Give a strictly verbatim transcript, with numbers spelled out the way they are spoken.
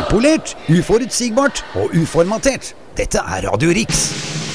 Upolert, uforutsigbart og uformatert. Dette er Radio Riks.